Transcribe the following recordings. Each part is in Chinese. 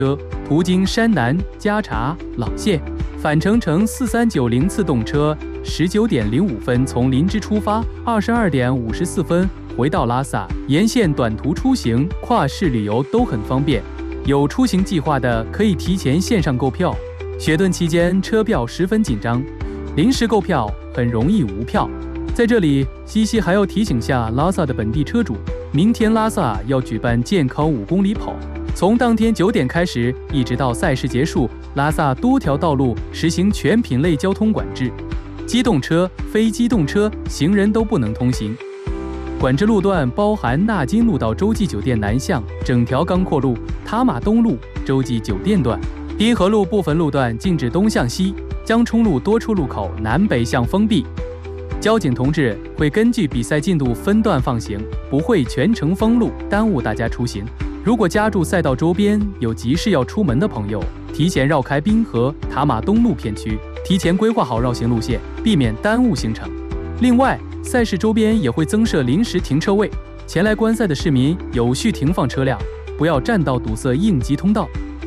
车途经山南、嘉茶、老谢，返程乘439次动车，19点05分从林芝出发，22点54分回到拉萨。沿线短途出行、跨市旅游都很方便。有出行计划的可以提前线上购票。雪顿期间车票十分紧张，临时购票很容易无票。在这里，西西还要提醒下拉萨的本地车主，明天拉萨要举办健康5公里跑，从当天9点开始，一直到赛事结束，拉萨多条道路实行全品类交通管制，机动车、非机动车、行人都不能通行。管制路段包含纳金路到洲际酒店南向整条钢阔路、塔马东路洲际酒店段，滨河路部分路段禁止东向西，江冲路多处路口南北向封闭。交警同志会根据比赛进度分段放行，不会全程封路，耽误大家出行。如果家住赛道周边有急事要出门的朋友，提前绕开滨河、塔马东路片区，提前规划好绕行路线，避免耽误行程。另外，赛事周边也会增设临时停车位，前来观赛的市民有序停放车辆，不要占道堵塞应急通道。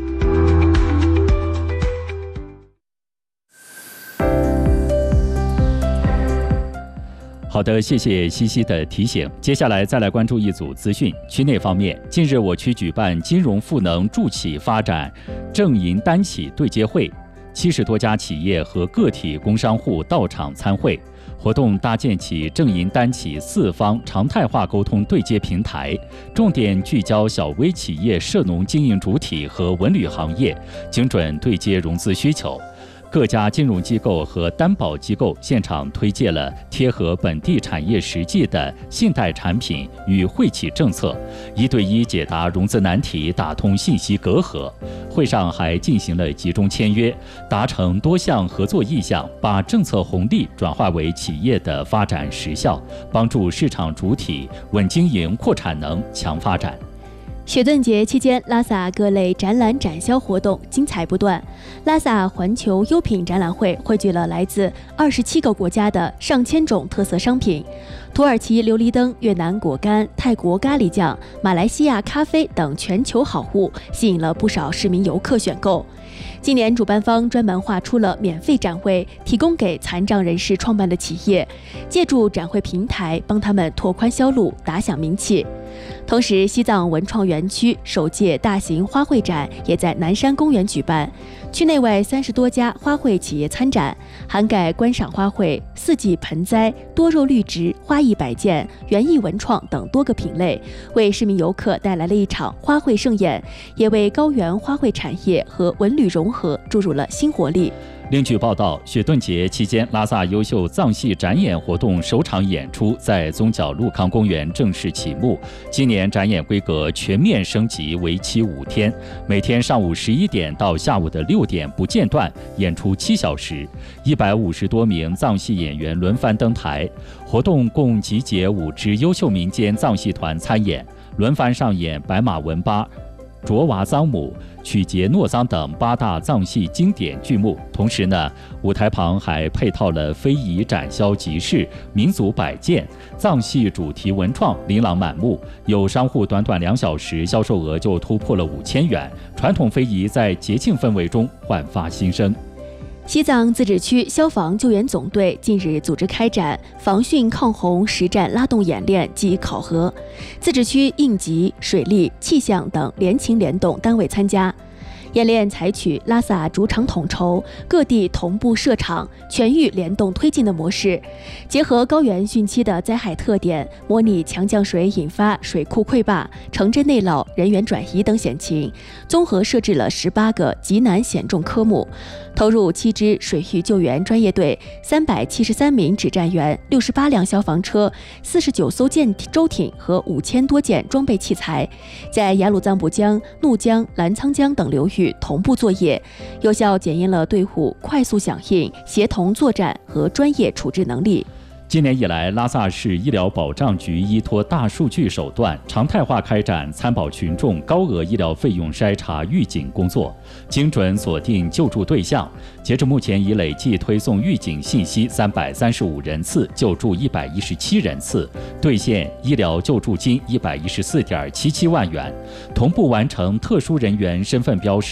好的，谢谢西西的提醒。接下来再来关注一组资讯。区内方面，近日我区举办金融赋能助企发展正银单企对接会，70多家企业和个体工商户到场参会。活动搭建起正银单企4方常态化沟通对接平台，重点聚焦小微企业涉农经营主体和文旅行业，精准对接融资需求。各家金融机构和担保机构现场推介了贴合本地产业实际的信贷产品与惠企政策，1对1解答融资难题，打通信息隔阂。会上还进行了集中签约，达成多项合作意向，把政策红利转化为企业的发展实效，帮助市场主体稳经营、扩产能、强发展。 雪顿节期间，拉萨各类展览展销活动精彩不断。拉萨环球优品展览会汇聚了来自27个国家的上千种特色商品，土耳其琉璃灯、越南果干、泰国咖喱酱、马来西亚咖啡等全球好物，吸引了不少市民游客选购。今年主办方专门划出了免费展会，提供给残障人士创办的企业，借助展会平台帮他们拓宽销路，打响名气。同时，西藏文创园区首届大型花卉展也在南山公园举办，区内外30多家花卉企业参展，涵盖观赏花卉、4季盆栽、多肉绿植、花艺摆件、园艺文创等多个品类，为市民游客带来了一场花卉盛宴，也为高原花卉产业和文旅融合注入了新活力。 另据报道，雪顿节期间，拉萨优秀藏戏展演活动首场演出在宗教路康公园正式启幕。今年展演规格全面升级，为期5天，每天上午11点到下午的6点不间断，演出7小时，150多名藏戏演员轮番登台。活动共集结5支优秀民间藏戏团参演，轮番上演白马文巴、卓娃藏母、曲杰诺藏等8大藏戏经典剧目。同时呢，舞台旁还配套了非遗展销集市、民族摆件、藏戏主题文创，琳琅满目。有商户短短2小时销售额就突破了5000元，传统非遗在节庆氛围中焕发新生。 西藏自治区消防救援总队近日组织开展防汛抗洪实战拉动演练及考核，自治区应急、水利、气象等联勤联动单位参加。演练采取拉萨主场统筹、各地同步设场、全域联动推进的模式，结合高原汛期的灾害特点，模拟强降水引发水库溃坝、城镇内涝、人员转移等险情，综合设置了18个极难险重科目，投入7支水域救援专业队、373名指战员、68辆消防车、49艘舟艇和5000多件装备器材，在雅鲁藏布江、怒江、澜沧江等流域同步作业，有效检验了队伍快速响应、协同作战和专业处置能力。 今年以来，拉萨市医疗保障局依托大数据手段，常态化开展参保群众高额医疗费用筛查预警工作，精准锁定救助对象。截至目前，已累计推送预警信息335人次，救助117人次，兑现医疗救助金114.77万元，同步完成特殊人员身份标识